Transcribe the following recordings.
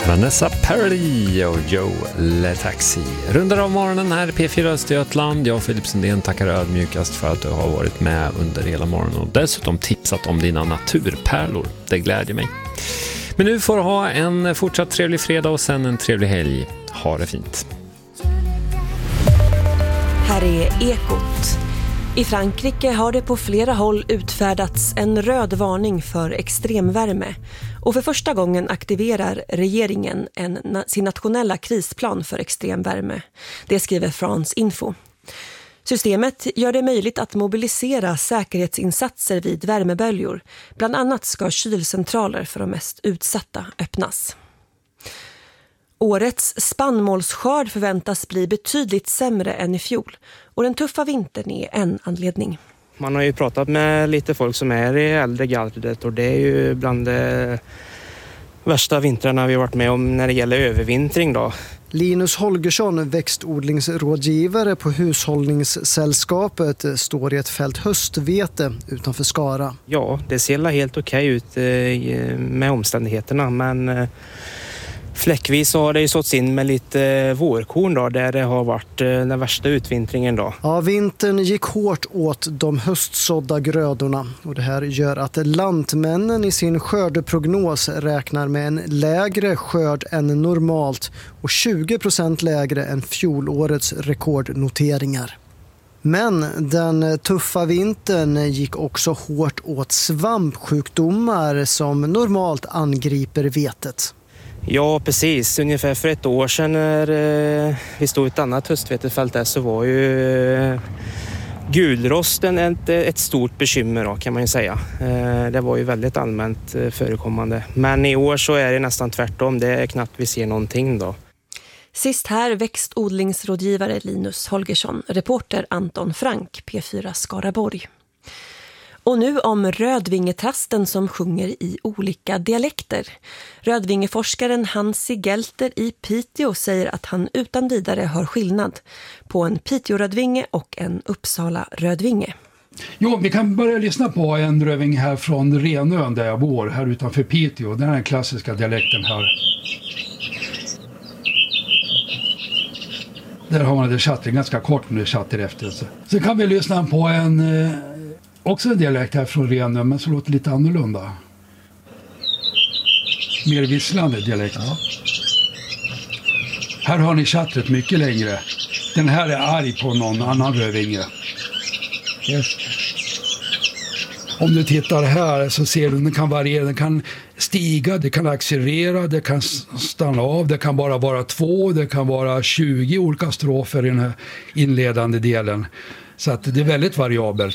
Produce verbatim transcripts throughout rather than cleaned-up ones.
Vanessa Paradis och Joe Letaxi. Rundar av morgonen här i P fyra Östergötland. Jag och Filip Sundén tackar ödmjukast för att du har varit med under hela morgonen och dessutom tipsat om dina naturpärlor. Det glädjer mig. Men nu får du ha en fortsatt trevlig fredag och sen en trevlig helg. Ha det fint. Här är Ekot. I Frankrike har det på flera håll utfärdats en röd varning för extremvärme. Och för första gången aktiverar regeringen en, sin nationella krisplan för extremvärme. Det skriver France Info. Systemet gör det möjligt att mobilisera säkerhetsinsatser vid värmeböljor. Bland annat ska kylcentraler för de mest utsatta öppnas. Årets spannmålsskörd förväntas bli betydligt sämre än i fjol. Och den tuffa vintern är en anledning. Man har ju pratat med lite folk som är i äldre gardet och det är ju bland de värsta vintrarna vi har varit med om när det gäller övervintring då. Linus Holgersson, växtodlingsrådgivare på Hushållningssällskapet, står i ett fält höstvete utanför Skara. Ja, det ser helt okej ut med omständigheterna, men fläckvis så har det ju såtts in med lite vårkorn då, där det har varit den värsta utvintringen då. Ja, vintern gick hårt åt de höstsådda grödorna och det här gör att lantmännen i sin skördeprognos räknar med en lägre skörd än normalt och tjugo procent lägre än fjolårets rekordnoteringar. Men den tuffa vintern gick också hårt åt svampsjukdomar som normalt angriper vetet. Ja, precis. Ungefär för ett år sedan när eh, vi stod i ett annat höstvetefält där så var ju eh, gulrosten ett, ett stort bekymmer då, kan man ju säga. Eh, det var ju väldigt allmänt eh, förekommande. Men i år så är det nästan tvärtom. Det är knappt vi ser någonting då. Sist här växtodlingsrådgivare Linus Holgersson, reporter Anton Frank, P fyra Skaraborg. Och nu om rödvingetrasten som sjunger i olika dialekter. Rödvingeforskaren Hansi Gelter i Piteå säger att han utan vidare hör skillnad på en Piteå-rödvinge och en Uppsala-rödvinge. Jo, vi kan börja lyssna på en rödvinge här från Renön där jag bor, här utanför Piteå. Den är den klassiska dialekten här. Där har man det chatter, ganska kort men det chatter efter. Sen kan vi lyssna på en... Också en dialekt här från Renö, men så låter lite annorlunda. Mer visslande dialekt. Ja. Här har ni chattret mycket längre. Den här är arg på någon annan rödvinge. Yes. Om du tittar här så ser du att den kan variera. Den kan stiga, det kan accelerera, det kan stanna av. Det kan bara vara två, det kan vara tjugo olika strofer i den här inledande delen. Så att det är väldigt variabelt.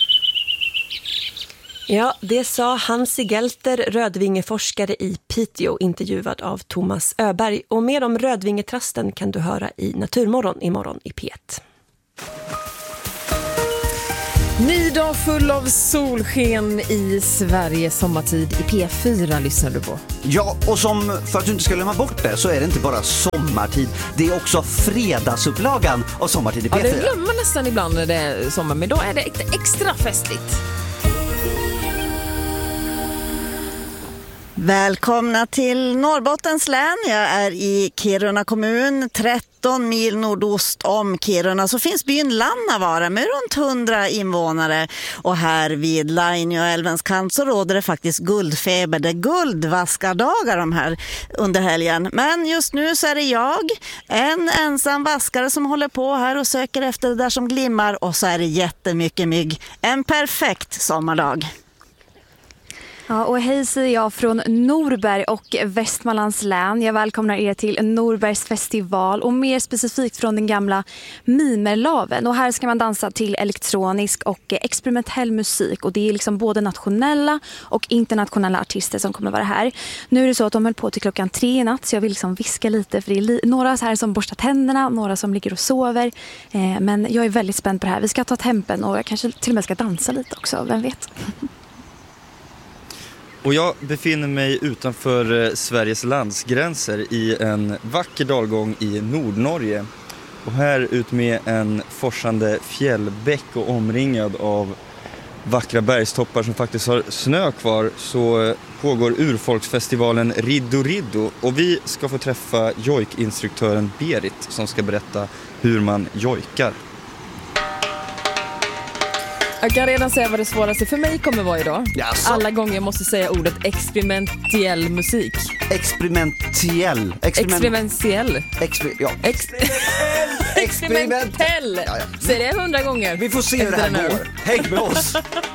Ja, det sa Hansi Gelter, rödvingeforskare i Piteå, intervjuad av Thomas Öberg. Och mer om rödvingetrasten kan du höra i Naturmorgon imorgon i P ett. Ny dag full av solsken i Sverige sommartid i P fyra lyssnar du på. Ja, och som för att du inte ska glömma bort det så är det inte bara sommartid. Det är också fredagsupplagan av sommartid i P fyra. Ja, det glömmer nästan ibland när det är sommar, men då är det extra festligt. Välkomna till Norrbottens län. Jag är i Kiruna kommun, tretton mil nordost om Kiruna. Så finns byn Lannavaara med runt hundra invånare. Och här vid Lainioälvens kant så råder det faktiskt guldfeber. Det är guldvaskardagar de här under helgen. Men just nu så är det jag, en ensam vaskare som håller på här och söker efter det där som glimmar. Och så är det jättemycket mygg. En perfekt sommardag. Ja, och hej säger jag från Norberg och Västmanlands län. Jag välkomnar er till Norbergs festival och mer specifikt från den gamla Mimerlaven. Och här ska man dansa till elektronisk och experimentell musik. Och det är liksom både nationella och internationella artister som kommer vara här. Nu är det så att de höll på till klockan tre i natt så jag vill liksom viska lite. För det är li- några här som borstar tänderna, några som ligger och sover. Eh, men jag är väldigt spänd på det här. Vi ska ta tempen och jag kanske till och med ska dansa lite också, vem vet. Och jag befinner mig utanför Sveriges landsgränser i en vacker dalgång i Nordnorge. Och här ut med en forsande fjällbäck och omringad av vackra bergstoppar som faktiskt har snö kvar så pågår urfolksfestivalen Riddo Riddo och vi ska få träffa jojkinstruktören Berit som ska berätta hur man jojkar. Jag kan redan säga vad det svåraste för mig kommer vara idag. Jaså? Alla gånger jag måste säga ordet experimentell musik. Experimentell. Experiment... Experimentell. Exper... Ja. Ex... Experimentell. Ja, ja. Säg det hundra gånger. Vi får se hur det här går. Häng med oss.